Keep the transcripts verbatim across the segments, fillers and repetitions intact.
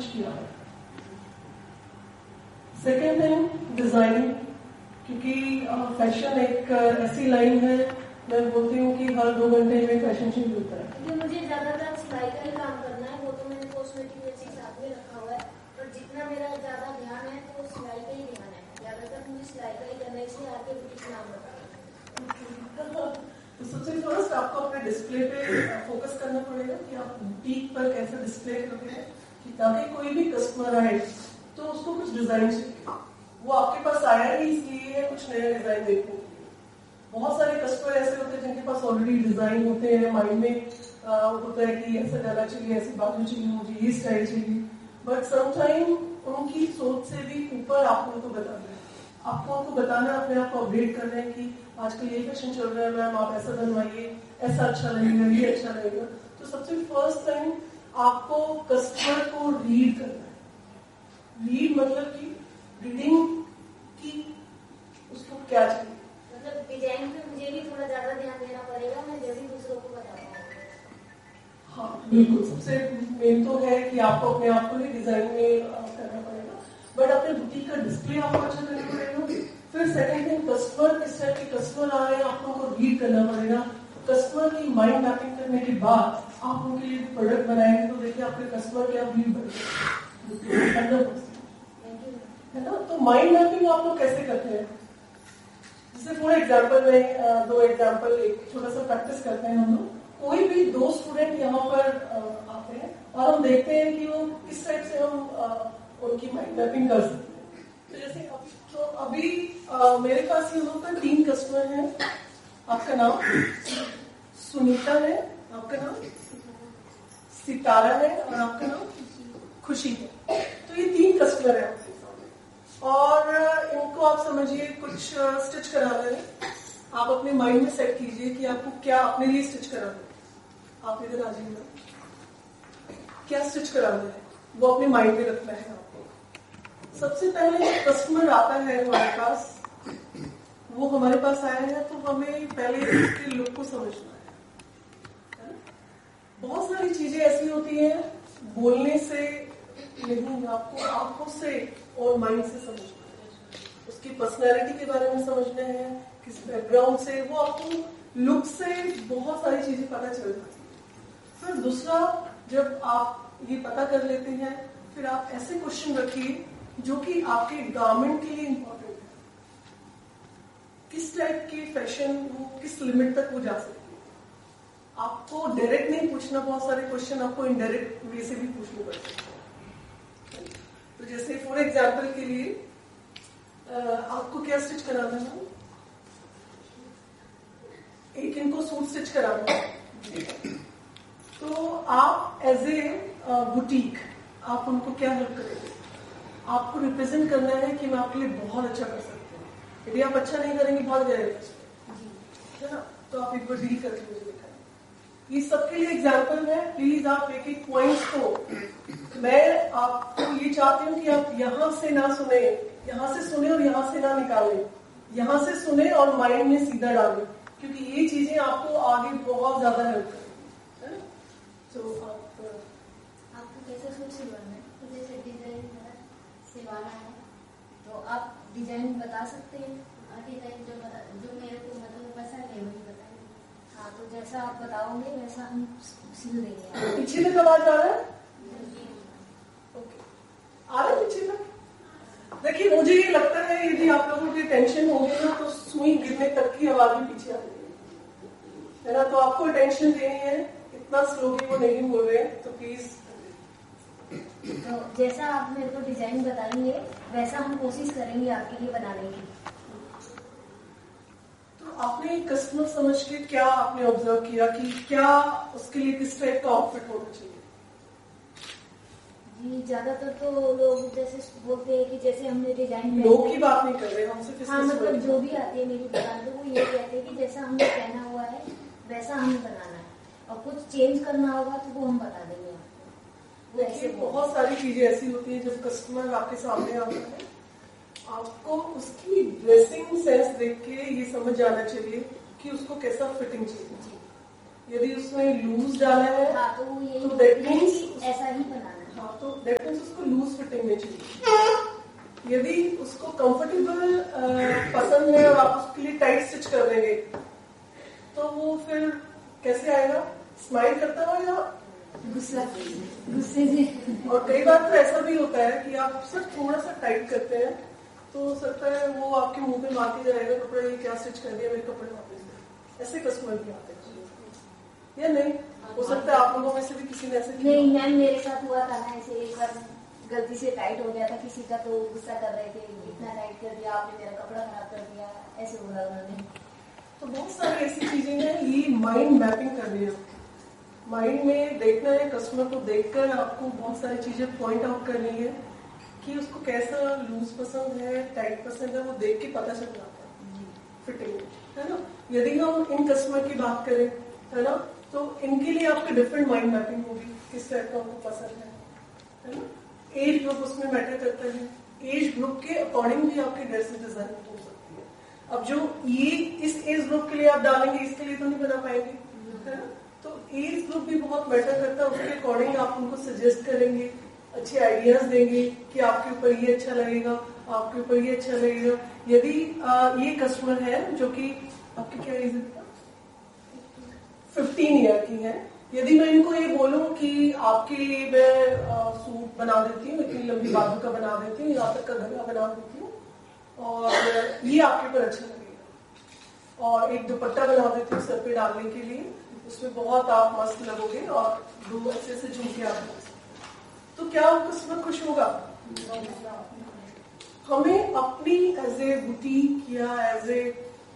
किया है। Second thing, designing, क्योंकि फैशन एक ऐसी लाइन है, मैं बोलती हूँ कि हर दो घंटे में फैशन चेंज होता है। क्योंकि मुझे ज्यादातर सिलाई का ही काम करना है, वो तो मैंने कॉस्मेटिक में चीज साथ में रखा हुआ है, पर जितना मेरा ज्यादा ध्यान है तो सिलाई का ही ध्यान है, ज्यादातर मुझे सिलाई का ही करना है, इसलिए आगे बुटीक नाम रखा। तो सबसे फर्स्ट आपको अपने डिस्प्ले पे फोकस करना पड़ेगा कि आप बुटीक पर कैसे डिस्प्ले करते हैं, कि ताकि कोई भी कस्टमर आए तो उसको कुछ डिजाइन चाहिए, वो आपके पास आया ही इसलिए कुछ नया डिजाइन देखने के लिए। बहुत सारे कस्टमर ऐसे होते हैं जिनके पास ऑलरेडी डिजाइन होते हैं, माइंड में आ, होता है कि ऐसा गला चाहिए, ऐसी बाजू चाहिए, मुझे ये स्टाइल चाहिए, बट समटाइम उनकी सोच से भी ऊपर आपको उनको बताना है, आपको आपको बताना है, अपने आप को अपडेट करना है कि आजकल ये फैशन चल रहा है मैम, आप ऐसा बनवाइए, ऐसा अच्छा लगेगा, ये अच्छा लगेगा। तो सबसे फर्स्ट टाइम आपको कस्टमर को रीड करना है। रीड मतलब कि रीडिंग की उसको क्या चाहिए, मतलब डिजाइन पे मुझे भी थोड़ा ज्यादा ध्यान देना पड़ेगा, मैं जब भी दूसरों को बताऊंगा। हाँ बिल्कुल, सबसे मेन तो है कि आपको अपने आप को ही डिजाइन में करना पड़ेगा, बट अपने बुटीक का डिस्प्ले आपको अच्छा करना पड़ेगा। फिर सेकंड थिंग, कस्टमर किस टाइप के कस्टमर आ रहे हैं आपको उनको रीड करना पड़ेगा। कस्टमर की माइंड मैपिंग करने के बाद आप उनके लिए प्रोडक्ट बनाएंगे तो देखिए आपके कस्टमर क्या रीड बढ़ेगा, है ना। तो माइंड मैपिंग आप लोग कैसे करते हैं, जैसे फॉर एग्जाम्पल में दो एग्जाम्पल एक छोटा सा प्रैक्टिस करते हैं हम लोग। कोई भी दो स्टूडेंट यहाँ पर आते हैं और हम देखते हैं कि वो किस टाइप से हम उनकी माइंड मैपिंग कर सकते हैं। तो जैसे अब तो अभी आ, मेरे पास यहाँ पर तीन कस्टमर हैं। आपका नाम सुनीता है, आपका नाम सितारा है और आपका नाम खुशी है। तो ये तीन कस्टमर है आपके सामने और इनको आप समझिए कुछ स्टिच कराना है। आप अपने माइंड में सेट कीजिए कि आपको क्या अपने लिए स्टिच कराना है। आप इधर आ जाइए, क्या स्टिच कराना है वो अपने माइंड में रखना है आपको। सबसे पहले जब कस्टमर आता है हमारे पास, वो हमारे पास आया है तो हमें पहले उसके लुक को समझना है। बहुत सारी चीजें ऐसी होती हैं बोलने से नहीं, आपको आंखों से और माइंड से समझना है। उसकी पर्सनैलिटी के बारे में समझना है, किस बैकग्राउंड से, वो आपको लुक से बहुत सारी चीजें पता चल जाती है। फिर दूसरा, जब आप ये पता कर लेते हैं, फिर आप ऐसे क्वेश्चन रखिए जो कि आपके गारमेंट के लिए इंपॉर्टेंट है। किस टाइप की फैशन, वो किस लिमिट तक वो जा सकती है। आपको डायरेक्ट नहीं पूछना, बहुत सारे क्वेश्चन आपको इनडायरेक्ट वे से भी पूछने पड़ते हैं। तो जैसे फॉर एग्जाम्पल के लिए आपको क्या स्टिच कराना है, एक इनको सूट स्टिच कराना है, तो आप एज ए बुटीक आप उनको क्या हेल्प करेंगे। आपको रिप्रेजेंट करना है कि मैं आपके लिए बहुत अच्छा कर सकती हूँ। यदि आप अच्छा नहीं करेंगे भाग जाएगा, है ना। तो आप एक बार डील करके मुझे दिखाएं। ये सबके लिए एग्जाम्पल है, प्लीज आप एक एक पॉइंट को, मैं आपको ये चाहती हूँ कि आप यहाँ से ना सुने, यहाँ से सुने और यहाँ से ना निकालें, यहाँ से सुने और माइंड में सीधा डालें, क्योंकि ये चीजें आपको आगे बहुत ज्यादा हेल्प करेंगी, है ना। तो आप आपको कैसे सूट सिलवाना है, तो जैसे डिजाइन सिलवाना है तो आप डिजाइन बता सकते हैं। डिजाइन जो बता, जो मेरे को मतलब पसंद है वही बताइए। हाँ, तो जैसा आप बताओगे वैसा हम सिल देंगे। पीछे तक आवाज आ रहा है? ओके, आ रहा है पीछे तक? देखिए, मुझे ये लगता है यदि आप लोगों की टेंशन होगी ना तो सुई गिरने तक की आवाज भी पीछे आ जाएगी, है ना। तो आपको टेंशन देनी है, इतना स्लोली वो नहीं बोल रहे, तो प्लीज। तो जैसा आप मेरे को डिजाइन बताएंगे वैसा हम कोशिश करेंगे आपके लिए बनाने की। तो आपने कस्टमर समझ के क्या आपने ऑब्जर्व किया कि क्या उसके लिए किस टाइप का आउटफिट होना चाहिए? जी, ज्यादातर तो लोग जैसे बोलते हैं कि जैसे हमने डिजाइन, लोग की बात नहीं कर रहे हम, सिर्फ हाँ मतलब जो भी आती है मेरी दुकान पे वो ये कहते हैं कि जैसा हमने पहना हुआ है वैसा हमें बनाना है, और कुछ चेंज करना होगा तो वो हम बता देंगे आपको। देखिए, बहुत सारी चीजें ऐसी होती है जब कस्टमर आपके सामने आता है, आपको उसकी ड्रेसिंग सेंस देख के ये समझ जाना चाहिए कि उसको कैसा फिटिंग चाहिए। यदि उसमें लूज डाला है, हाँ, तो वो यही तो दैट मीन्स ऐसा ही बनाना है। हाँ, तो दैट मीन्स उसको लूज फिटिंग में चाहिए। यदि उसको कंफर्टेबल पसंद है और आप उसके लिए टाइट स्टिच कर देंगे तो वो फिर कैसे आएगा? स्माइल करता हो या गुस्सा गुस्से से। और कई बार तो ऐसा भी होता है कि आप सिर्फ थोड़ा सा टाइट करते हैं तो हो सकता है वो आपके मुंह पे मारते जाएगा, कपड़ा ये क्या स्टिच कर दिया, मेरे कपड़े वापस दे। ऐसे कस्टमर भी आते हैं या नहीं? हो सकता है आप लोगों में से भी किसी ने ऐसे किया। नहीं मैम, मेरे साथ हुआ था ना ऐसे, एक बार गलती से टाइट हो गया था किसी का, तो गुस्सा कर रहे थे, इतना टाइट कर दिया आपने, मेरा कपड़ा खराब कर दिया, ऐसे बोला उन्होंने। तो बहुत सारी ऐसी चीजें हैं, ये माइंड मैपिंग करनी है। माइंड में देखना है, कस्टमर को देखकर आपको बहुत सारी चीजें पॉइंट आउट करनी है कि उसको कैसा लूज पसंद है, टाइट पसंद है, वो देख के पता चल जाता है फिटिंग, है ना। यदि हम इन कस्टमर की बात करें, है ना, तो इनके लिए आपका डिफरेंट माइंड मैपिंग होगी, किस टाइप का उनको पसंद है, है ना। एज ग्रुप उसमें मैटर करता है, एज ग्रुप के अकॉर्डिंग भी आपकी ड्रेसेस डिजाइन हो सकती है। अब जो ये इस एज ग्रुप के लिए आप डालेंगे, इसके लिए तो नहीं बना पाएंगे, है ना। तो एज ग्रुप भी बहुत मैटर करता है, उसके अकॉर्डिंग आप उनको सजेस्ट करेंगे, अच्छे आइडियाज देंगे कि आपके ऊपर ये अच्छा लगेगा, आपके ऊपर ये अच्छा लगेगा। यदि आ, ये कस्टमर है जो कि आपकी क्या एज है, फिफ्टीन ईयर की है, यदि मैं इनको ये बोलूं कि आपके लिए मैं आ, सूट बना देती हूँ, इतनी लंबी बाजू का बना देती हूँ, यहाँ तक का गला बना देती हूँ और ये आपके ऊपर अच्छा लगेगा, और एक दुपट्टा बना देती हूँ सर पे डालने के लिए, उसमें बहुत आप मस्त लगोगे और दो अच्छे से झुमके आप लगा सकते, तो क्या वो कस्टमर खुश होगा? हमें अपनी एज ए बुटीक या एज ए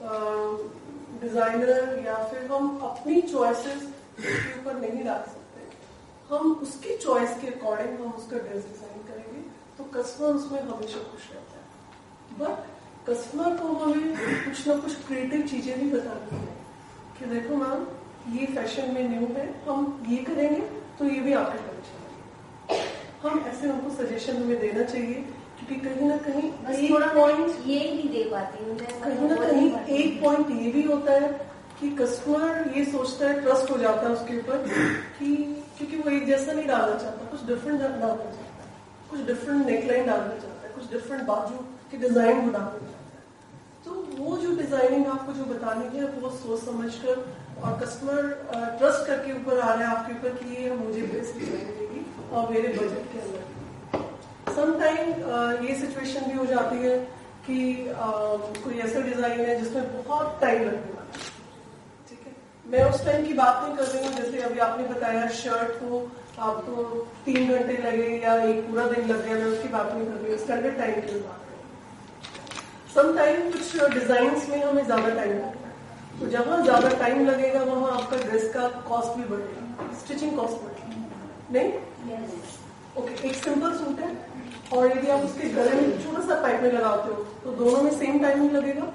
डिजाइनर या फिर हम अपनी चॉइसेस उसके ऊपर नहीं डाल सकते, हम उसकी चॉइस के अकॉर्डिंग हम उसका ड्रेस डिजाइन करेंगे तो कस्टमर उसमें हमेशा खुश रहता है। बट कस्टमर को हमें कुछ ना कुछ क्रिएटिव चीजें भी बतानी है कि देखो मैम ये फैशन में न्यू है, हम ये करेंगे तो ये भी आपके लिए अच्छा लगेगा। हम ऐसे उनको सजेशन हमें देना चाहिए, क्योंकि कहीं ना कहीं एक पॉइंट ये नहीं दे पाती हूँ, कहीं ना कहीं एक पॉइंट ये भी होता है कि कस्टमर ये सोचता है, ट्रस्ट हो जाता है उसके ऊपर कि क्योंकि वो एक जैसा नहीं डालना चाहता, कुछ डिफरेंट डालना चाहता है, कुछ डिफरेंट नेकलाइन डालना चाहता है, कुछ डिफरेंट बाजू की डिजाइन बनाना चाहता है। तो वो जो डिजाइनिंग आपको जो बतानी है वो सोच समझकर और कस्टमर ट्रस्ट करके ऊपर आ रहा है आपके ऊपर कि ये मुझे बेस्ट डिजाइन देगी और मेरे बजट के अंदर। समटाइम ये सिचुएशन भी हो जाती है कि uh, कोई ऐसा डिजाइन है जिसमें बहुत टाइम लगने वाला है, ठीक है। मैं उस टाइम की बात नहीं कर रही हूँ, जैसे अभी आपने बताया शर्ट को आपको तीन घंटे लगे या एक पूरा दिन लग गया, मैं उसकी बात नहीं कर रही हूँ, स्टैंडर्ड टाइम की बात कर रही हूँ। समटाइम कुछ डिजाइन में हमें ज्यादा टाइम लगता है, तो जहां ज्यादा टाइम लगेगा वहां आपका ड्रेस का कॉस्ट भी बढ़ेगा, स्टिचिंग कॉस्ट बढ़ेगा, नहीं? ओके, एक सिंपल सूट है और यदि आप उसके गले में छोटा सा पाइपिंग लगाते हो तो दोनों में सेम टाइमिंग लगेगा,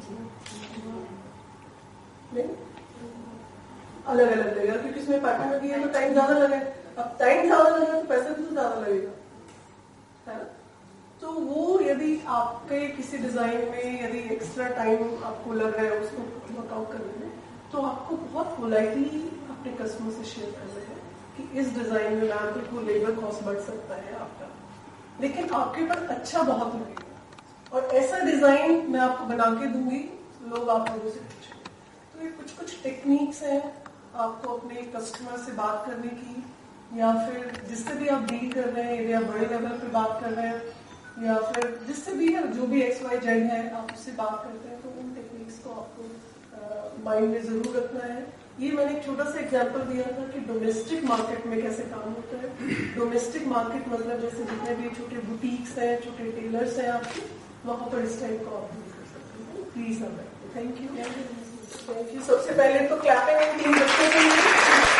नहीं? अलग अलग लगेगा, क्योंकि इसमें पाइपिंग लगी है तो टाइम ज्यादा लगे। अब टाइम ज्यादा लगेगा तो पैसा भी तो ज्यादा लगेगा, है ना। तो वो यदि आपके किसी डिजाइन में यदि एक्स्ट्रा टाइम आपको लग रहा है उसको वर्कआउट करने में, तो आपको बहुत पोलाइटली अपने कस्टमर से शेयर करना है कि इस डिजाइन में मैम को लेबर कॉस्ट बढ़ सकता है आपका, लेकिन आपके ऊपर अच्छा बहुत लगेगा और ऐसा डिजाइन मैं आपको बना के दूंगी, लोग आप लोगों से पूछेंगे। तो ये कुछ कुछ टेक्निक्स हैं आपको अपने कस्टमर से बात करने की, या फिर जिससे भी आप डील कर रहे हैं, यदि आप बड़े लेवल पे बात कर रहे हैं या फिर जिससे भी है, जो भी एक्स वाई जेड है आप उससे बात करते हैं, तो उन टेक्निक्स को आपको माइंड में जरूर रखना है। ये मैंने एक छोटा सा एग्जांपल दिया था कि डोमेस्टिक मार्केट में कैसे काम होता है। डोमेस्टिक मार्केट मतलब जैसे जितने भी छोटे बुटीक्स हैं, छोटे टेलर्स हैं आपके, वहां पर इस टाइप को आप डील कर सकते हैं। प्लीज अब थैंक यू थैंक यू। सबसे पहले तो क्लैपिंग तीन बच्चों के लिए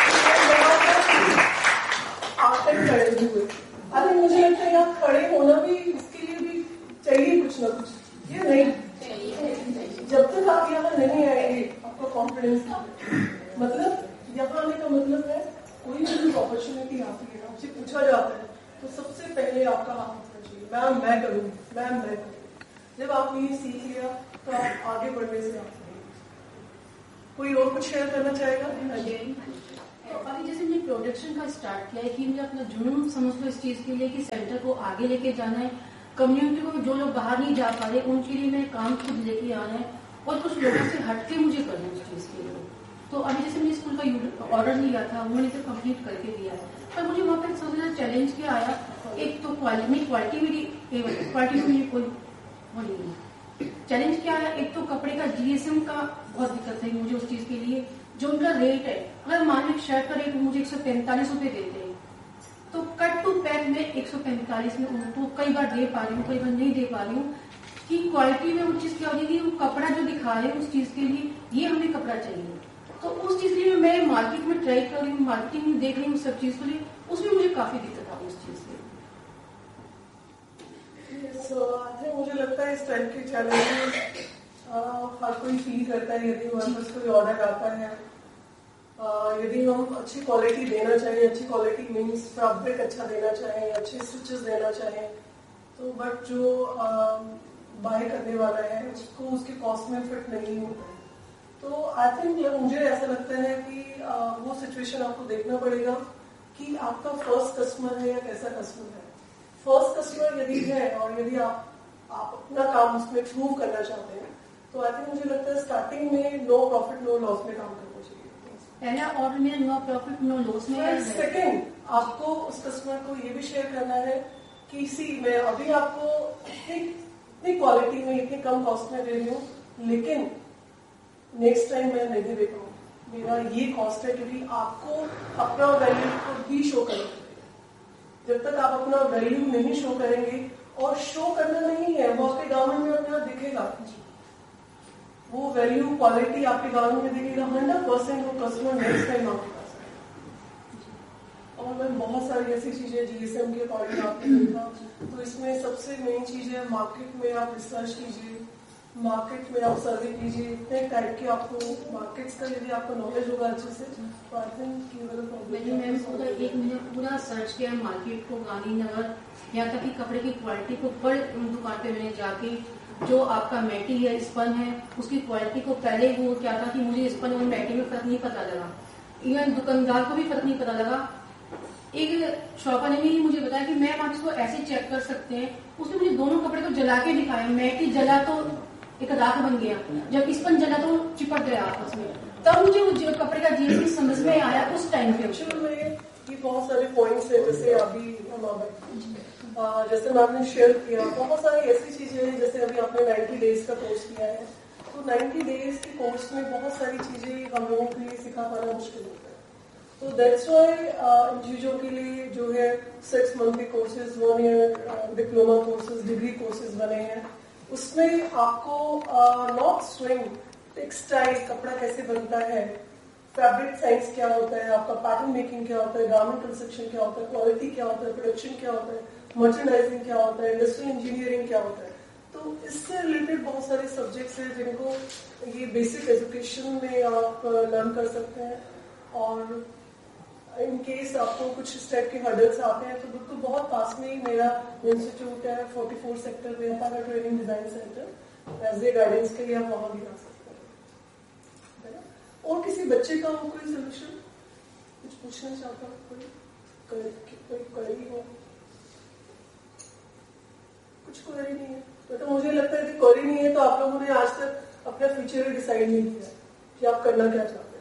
आकर खड़े हुए। अरे मुझे लगता है आप खड़े होना भी इसके लिए भी चाहिए कुछ ना कुछ, ये नहीं जब तक आप यहाँ नहीं आएंगे आपका कॉन्फिडेंस, मतलब यहाँ आने का मतलब है कोई भी अपॉर्चुनिटी आती है, आपसे पूछा जाता है तो सबसे पहले आपका हाथ उठना चाहिए, मैम मैं करूँगी, मैम मैं करूँगी। जब आपने ये सीख लिया तो आप आगे बढ़ने से आप कोई और कुछ शेयर करना चाहेगा? तो अभी जैसे मैंने प्रोडक्शन का स्टार्ट किया है कि मुझे अपना जुनून समझ लो इस चीज के लिए कि सेंटर को आगे लेके जाना है, कम्युनिटी को जो लोग बाहर नहीं जा पा रहे उनके लिए मैं काम खुद लेके आना है और कुछ लोगों से हटके मुझे करना है उस चीज के लिए। तो अभी जैसे मैंने स्कूल का ऑर्डर लिया था, उन्होंने इसे कंप्लीट करके दिया है, पर मुझे वहाँ पर सबसे ज्यादा चैलेंज क्या आया, एक तो क्वालिटी क्वालिटी मेरी क्वालिटी में कोई वो नहीं है। चैलेंज क्या है, एक तो कपड़े का जीएसएम का बहुत दिक्कत है मुझे उस चीज के लिए। जो उनका रेट है, अगर मान लो शर्ट का रेट मुझे एक सौ पैंतालीस रुपए देते हैं, तो कट टू पैक में एक सौ पैंतालीस में उनको कई बार दे पा रही हूँ, कई बार नहीं दे पा रही हूँ कि क्वालिटी में वो चीज क्या हो जाएगी, वो कपड़ा जो दिखा रहे हैं उस चीज के लिए ये हमें कपड़ा चाहिए, तो उस चीज के लिए मैं मार्केट में ट्राई कर रही हूँ, मार्केटिंग में देख रही हूँ सब चीज के लिए, उसमें मुझे काफी दिक्कत आ रही है उस चीज से। So, मुझे लगता है इस टाइप के चैलेंज हर कोई फील करता है यदि हमारे पास कोई ऑर्डर आता है। Uh, यदि हम अच्छी क्वालिटी देना चाहें, अच्छी क्वालिटी मीन्स फैब्रिक अच्छा देना चाहें, अच्छे स्टिचेस देना चाहें, तो बट जो बाय uh, करने वाला है उसको उसके कॉस्ट में फिट नहीं होता है। तो आई थिंक मुझे ऐसा लगता है कि uh, वो सिचुएशन आपको देखना पड़ेगा कि आपका फर्स्ट कस्टमर है या कैसा कस्टमर है। फर्स्ट कस्टमर यदि है और यदि आप आप अपना काम उसमें प्रूव करना चाहते हैं, तो आई थिंक मुझे लगता है स्टार्टिंग में नो प्रॉफिट नो लॉस में काम करना चाहिए। पहला ऑर्डर में नो प्रॉफिट नो लॉस में। सेकंड, आपको उस कस्टमर को ये भी शेयर करना है कि सी मैं अभी आपको इतनी क्वालिटी में इतनी कम कॉस्ट में दे रही हूँ, लेकिन नेक्स्ट टाइम मैं नहीं दे पाऊँ, मेरा ये कॉस्ट है, क्योंकि आपको अपना वैल्यू को भी शो करना चाहिए। जब तक आप अपना वैल्यू नहीं शो करेंगे, और शो करना नहीं है, वो आपके गारमेंट में अपना दिखेगा, वो वैल्यू क्वालिटी आपके गारमेंट में दिखेगा, हंड्रेड परसेंट वो कस्टमर नेक्स्ट टाइम आपके पास है। और मैं बहुत सारी ऐसी चीजें जीएसएम के अकॉर्डिंग आपने देखा, तो इसमें सबसे मेन चीज है मार्केट में आप रिसर्च कीजिए, मार्केट में आप सर्वे कीजिए, इतने टाइप के आपको मार्केट्स का यदि आपको नॉलेज होगा अच्छे से, तो आई थिंक मैंने मैम पूरा एक महीने पूरा सर्च किया मार्केट को, गांधीनगर, यहाँ तक कि कपड़े की क्वालिटी को बड़ दुकान पे मैंने जाके जो आपका मैटी है, स्पन है, उसकी क्वालिटी को पहले वो क्या था कि मुझे स्पन और मैटी में फर्क नहीं पता लगा, इवन दुकानदार को भी फर्क नहीं पता लगा। एक शॉपर ने भी मुझे बताया कि मैम आप इसको ऐसे चेक कर सकते हैं, उसने मुझे दोनों कपड़े को जला के दिखाया, मैटी जला तो एक राख बन गया, जब स्पन जला तो चिपक गया आपस में, तब मुझे वो कपड़े का जीएसटी समझ में आया उस टाइम पे। ये बहुत सारे पॉइंट्स है, जैसे अभी हम जैसे मैंने शेयर किया, बहुत सारी ऐसी चीजें हैं, जैसे अभी आपने नाइन्टी डेज का कोर्स किया है, तो नाइन्टी डेज के कोर्स में बहुत सारी चीजें हम लोगों के लिए सिखा पाना मुश्किल होता है। तो दैट्स व्हाई इन चीजों के लिए जो है सिक्स मंथ के courses, one year diploma courses, degree courses बने हैं। उसमें आपको नॉट स्विंग, टेक्सटाइल कपड़ा कैसे बनता है, फैब्रिक साइंस क्या होता है, आपका पैटर्न मेकिंग क्या होता है, गारमेंट कंस्ट्रक्शन क्या होता है, क्वालिटी क्या होता है, प्रोडक्शन क्या होता है, मर्चेंडाइजिंग क्या होता है, इंडस्ट्रियल इंजीनियरिंग क्या होता है। तो इससे रिलेटेड बहुत सारे सब्जेक्ट्स हैं जिनको ये बेसिक एजुकेशन में आप लर्न कर सकते हैं। और इन केस आपको कुछ इस टाइप के हर्डल्स आते हैं, तो बिल्कुल बहुत पास में ही मेरा इंस्टीट्यूट है, फोर्टी फोर सेक्टर पे है, training design centre, as a guidance के लिए आप वहां भी आ सकते हैं। और किसी बच्चे का हो कोई सोल्यूशन, कुछ पूछना चाहता हूँ, कोई कोई क्वेरी हो? कुछ क्वेरी नहीं है, तो मुझे लगता है कि क्वेरी नहीं है तो आप लोगों ने आज तक अपना फ्यूचर डिसाइड नहीं किया कि आप करना क्या चाहते हैं।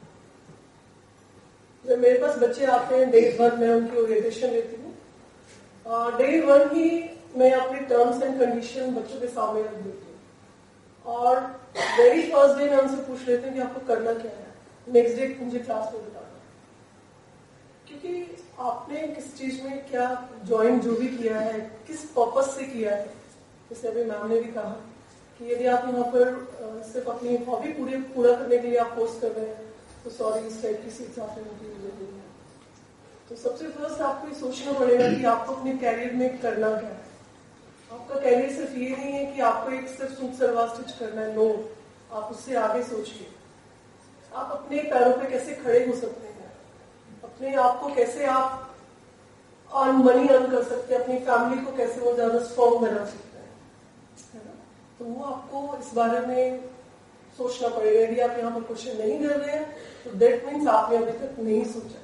जब मेरे पास बच्चे आते हैं डे वन, मैं उनकी ओरिएंटेशन लेती हूँ, डे वन ही मैं अपने टर्म्स एंड कंडीशन बच्चों के सामने रख देती हूँ, और वेरी फर्स्ट डे मैं उनसे पूछ लेती हूँ कि आपको करना क्या है, नेक्स्ट डे मुझे क्लास में बताना, क्योंकि आपने किस चीज में क्या ज्वाइन जो भी किया है, किस पर्पस से किया है। जैसे अभी मैम ने भी कहा कि यदि आप यहाँ पर सिर्फ अपनी हॉबी पूरी पूरा करने के लिए आप कोर्स कर रहे हैं, तो सॉरी इस टाइप की सीट्स आपने उनकी जरूरी है। तो सबसे फर्स्ट आपको ये सोचना पड़ेगा कि आपको अपने कैरियर में करना क्या है। आपका कैरियर सिर्फ ये नहीं है कि आपको एक सिर्फ सूट सलवार स्टिच करना है, नो, आप उससे आगे सोचिए। आप अपने पैरों पे कैसे खड़े हो सकते हैं, अपने आप को कैसे आप अर्न मनी अर्न कर सकते हैं, अपनी फैमिली को कैसे वो ज्यादा स्ट्रॉन्ग बना सकते हैं, है ना। तो वो आपको इस बारे में सोचना पड़ेगा। यदि आप यहाँ पर क्वेश्चन नहीं कर रहे हैं तो दैट मीन्स आपने अभी तक नहीं सोचा।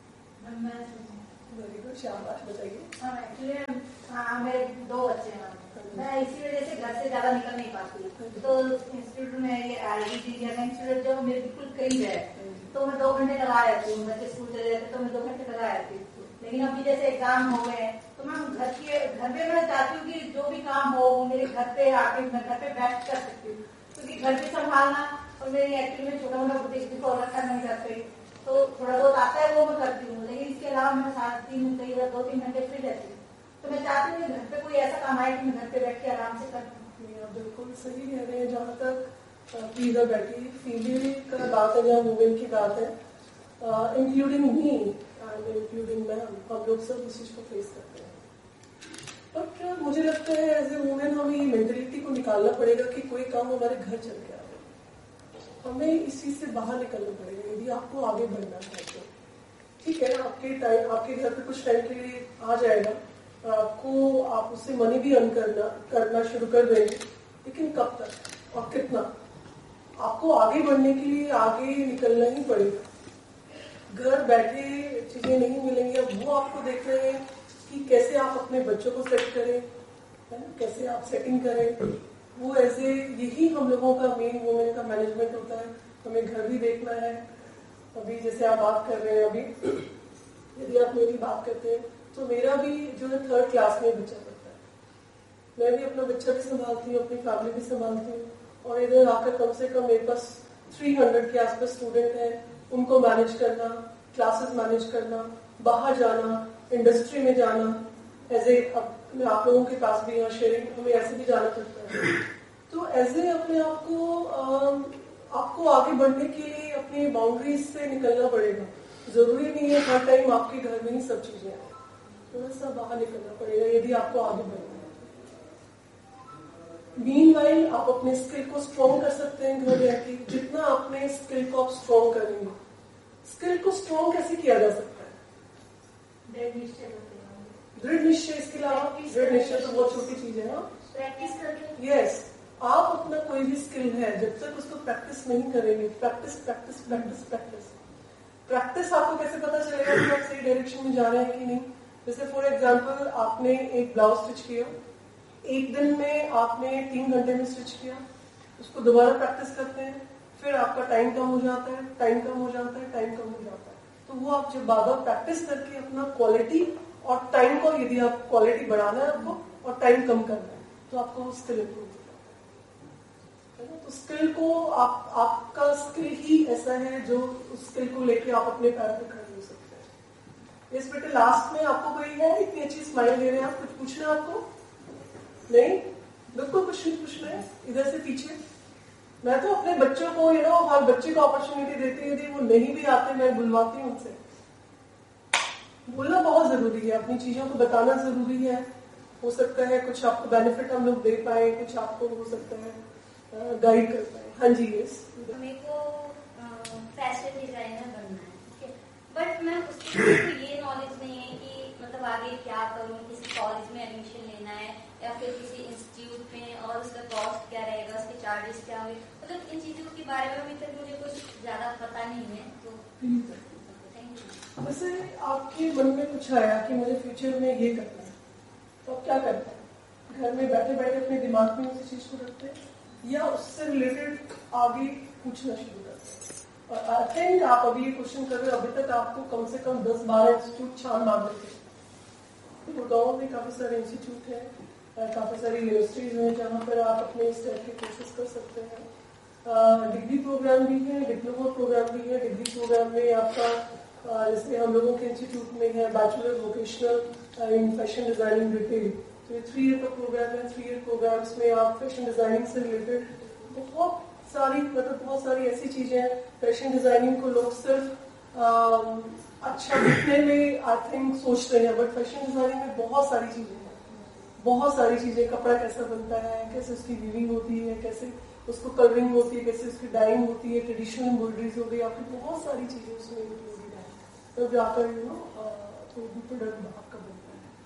वेरी गुड, शाबाश, बताइए। एक्चुअली हाँ, मेरे दो बच्चे हैं, मैं इसी वजह से घर से ज्यादा निकल नहीं पाती। तो इंस्टीट्यूट में ये आईआईटी इंस्टीट्यूट जो मेरे बिल्कुल करीब है, तो मैं दो घंटे लगा आती हूँ। बच्चे स्कूल चले जाते तो मैं दो घंटे लगा आती हूँ। लेकिन अभी जैसे एग्जाम हो गए तो मैं घर के घर पे मैं चाहती हूँ कि जो भी काम हो मेरे घर पे आके मैं घर पे बैठ कर सकती हूँ, क्योंकि घर पे संभालना और मेरी एक्चुअली में छोटा मोटा बुटीक भी फॉलो कर नहीं करते, तो थोड़ा बहुत आता है वो मैं करती हूँ। लेकिन इसके अलावा मैं सात तीन कई बार दो तीन घंटे फ्री रहती हूँ। तो मैं चाहती हूँ कि घर पे कोई ऐसा काम आए कि मैं घर पे बैठ के आराम से कर सकूँ। बिल्कुल सही कह रहे हैं। जहाँ तक प्लीज बैठी फीमेल का बात है, जहाँ वुमेन की बात है, including me and including ma'am, हम लोग सब इस चीज को फेस करते हैं। बट मुझे लगता है एज ए वुमेन हमें ये मेंटेलिटी को निकालना पड़ेगा कि कोई काम हमारे घर चल के आ रहा है, हमें इस चीज से बाहर निकलना पड़ेगा। यदि आपको आगे बढ़ना है तो ठीक है, आपके टाइम आपके घर पे कुछ टाइम के लिए आ जाएगा, आपको आप उससे मनी भी अर्न करना करना शुरू कर देंगे, लेकिन कब तक और कितना? आपको आगे बढ़ने के लिए आगे निकलना ही पड़ेगा। घर बैठे चीजें नहीं मिलेंगी। अब वो आपको देख रहे हैं कि कैसे आप अपने बच्चों को सेट करें, है ना, कैसे आप सेटिंग करें। वो ऐसे यही हम लोगों का मेन वुमेन का मैनेजमेंट होता है। हमें घर भी देखना है। अभी जैसे आप बात कर रहे हैं, अभी यदि आप मेरी बात करते हैं तो मेरा भी जो है थर्ड क्लास में बच्चा पढ़ता है। मैं भी अपना बच्चा भी संभालती हूँ, अपनी फैमिली भी संभालती हूँ, और इधर आकर कम से कम मेरे पास तीन सौ के आसपास स्टूडेंट हैं, उनको मैनेज करना, क्लासेस मैनेज करना, बाहर जाना, इंडस्ट्री में जाना, एज ए मैं आप लोगों के पास भी यहाँ शेयरिंग हमें ऐसे भी जाना पड़ता है। तो एज ए अपने आप को आपको आगे बढ़ने के लिए अपनी बाउंड्रीज से निकलना पड़ेगा। जरूरी नहीं है हर टाइम आपके घर में ही सब चीजें आए, थोड़ा सा बाहर निकलना पड़ेगा यदि आपको आगे बढ़ना है। मीनवाइल आप अपने स्किल को स्ट्रॉन्ग कर सकते हैं घर रह के। जितना अपने स्किल को आप स्ट्रॉन्ग करेंगे, स्किल को स्ट्रॉन्ग कैसे किया जा सकता है? दृढ़ निश्चय दृढ़ निश्चय। इसके अलावा दृढ़ निश्चय तो बहुत छोटी चीज है ना, प्रैक्टिस करके। यस, आप अपना कोई भी स्किल है जब तक उसको प्रैक्टिस नहीं करेंगे, practice practice practice practice practice आपको कैसे पता चलेगा कि आप सही डायरेक्शन में जा रहे हैं कि नहीं? जैसे फॉर एग्जाम्पल आपने एक ब्लाउज स्टिच किया, एक दिन में आपने तीन घंटे में स्टिच किया, उसको दोबारा प्रैक्टिस करते हैं, फिर आपका टाइम कम हो जाता है, टाइम कम हो जाता है, टाइम कम हो जाता है। तो वो आप जब बार बार प्रैक्टिस करके अपना क्वालिटी और टाइम को, यदि आप क्वालिटी बढ़ाना है आपको और टाइम कम करना है, तो आपको स्किल इंप्रूव हो जाता है। तो स्किल को आप आपका स्किल ही ऐसा है जो उस स्किल को लेके आप अपने पैर पे खड़े हो सकते हैं। इस बेटे लास्ट में आपको कोई है इतनी अच्छी स्माइल दे रहे हैं आप, कुछ पूछना है आपको? नहीं, बिल्कुल कुछ नहीं पूछना है। इधर से पीछे मैं तो अपने बच्चों को यू नो हर बच्चे को अपॉर्चुनिटी देती है, यदि वो नहीं भी आते मैं बुलवाती हूँ उनसे। बोलना बहुत जरूरी है, अपनी चीजों को बताना जरूरी है। हो सकता है कुछ आपको बेनिफिट हम लोग दे पाए, कुछ आपको हो सकता है गाइड कर पाए। हाँ जी, यस। मेरे को फैशन डिजाइनर बनना है, ठीक है, बट मैं उसके लिए ये नॉलेज नहीं है कि मतलब आगे क्या करूँ, किसी कॉलेज में एडमिशन लेना है या फिर किसी इंस्टीट्यूट में, और उसका कॉस्ट क्या रहेगा, उसके चार्जेस क्या होंगे, मतलब इन चीजों के बारे में अभी तक मुझे कुछ ज्यादा पता नहीं है। तो थैंक यू। वैसे आपके मन में कुछ आया कि मुझे फ्यूचर में ये करना है, तो आप क्या करते हैं? घर में बैठे बैठे अपने दिमाग में उसी चीज को रखते हैं या उससे रिलेटेड आगे पूछना शुरू करते हैं? और आई थिंक आप अभी ये क्वेश्चन कर रहे हो, अभी तक आपको कम से कम दस बारह इंस्टीट्यूट छान मार देते हैं। गुड़गांव में काफी सारे इंस्टीट्यूट हैं, काफी सारी यूनिवर्सिटीज हैं जहाँ पर आप अपने इस टाइप के कोर्सेज कर सकते हैं। डिग्री प्रोग्राम भी है, डिप्लोमा प्रोग्राम भी है। डिग्री प्रोग्राम में आपका जैसे हम लोगों के इंस्टीट्यूट में है bachelor vocational in fashion designing detail, तो ये थ्री ईयर का प्रोग्राम है। थ्री ईयर प्रोग्राम्स में आप फैशन डिजाइनिंग से रिलेटेड बहुत सारी मतलब बहुत सारी ऐसी चीजें हैं। फैशन डिजाइनिंग को लोग सिर्फ आ, अच्छा दिखने में आई थिंक सोचते हैं, बट फैशन डिजाइनिंग में बहुत सारी चीजें हैं, बहुत सारी चीजें। कपड़ा कैसा बनता है, कैसे उसकी वीविंग होती है, कैसे उसको कलरिंग होती है, कैसे उसकी डाइंग होती है, ट्रेडिशनल एम्ब्रॉयडरीज हो गई, आपकी बहुत सारी चीजें उसमें इंक्लूडेड है। तो जाकर यू नो तो प्रोडक्ट आपका बनता है। तो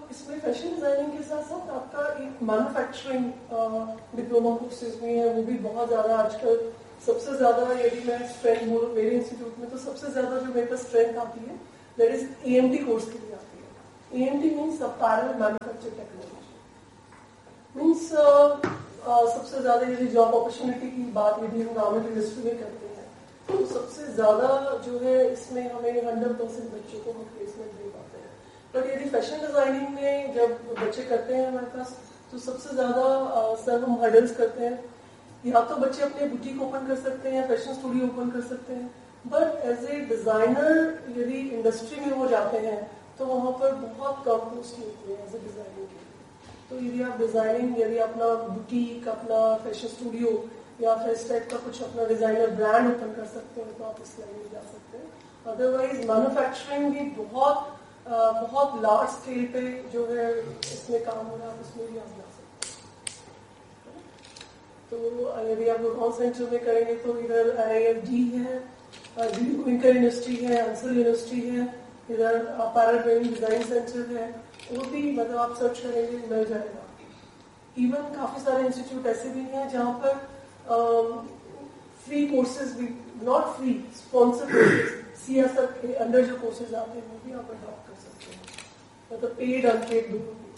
इसमें फैशन डिजाइनिंग के साथ साथ आपका एक मैन्युफैक्चरिंग डिप्लोमा कोर्सेज भी है, वो भी बहुत ज्यादा आजकल सबसे ज्यादा, यदि मैं स्ट्रेंथ बोलूँ मेरे इंस्टीट्यूट में, तो सबसे ज्यादा जो मेरे पास स्ट्रेंथ आती है दैट इज एएमटी कोर्स के लिए आती है। EMT means apparel manufacture technology, means सबसे ज्यादा यदि जॉब अपॉर्चुनिटी की बात यदि हम गारमेंट इंडस्ट्री में करते हैं तो सबसे ज्यादा जो है इसमें हमें हंड्रेड परसेंट बच्चों को हम प्लेसमेंट दे पाते हैं। बट यदि फैशन डिजाइनिंग में जब बच्चे करते हैं हमारे पास, तो सबसे ज्यादा सर हम हर्डल्स करते हैं। या तो बच्चे अपने बुटीक ओपन कर सकते हैं या फैशन स्टूडियो ओपन कर सकते हैं, बट एज ए डिजाइनर यदि इंडस्ट्री में हो जाते हैं तो वहां पर बहुत कम पोस्ट होती है एज ए डिजाइनिंग के लिए। तो यदि आप डिजाइनिंग, यदि अपना बुटीक, अपना फैशन स्टूडियो या फिर इस टाइप का कुछ अपना डिजाइनर ब्रांड ओपन कर सकते हैं तो आप इस लाइन में जा सकते हैं। अदरवाइज मैन्युफैक्चरिंग भी बहुत आ, बहुत लार्ज स्केल पे जो है इसमें काम हो रहा है, उसमें भी आप जा सकते हैं। तो यदि आप लोग सेंटर में करेंगे तो इधर आई आई एफ डी है, विंकर यूनिवर्सिटी है, अंसल यूनिवर्सिटी है, इधर अपैरल ट्रेनिंग डिजाइन सेंटर है, वो भी मतलब आप सर्च करेंगे मिल जाएगा। इवन काफी सारे इंस्टीट्यूट ऐसे भी हैं जहाँ पर फ्री कोर्सेज भी, not free, sponsored courses C S R के अंडर जो कोर्सेज आते हैं वो भी आप अडॉप्ट कर सकते हैं, मतलब पेड अनपेड दोनों।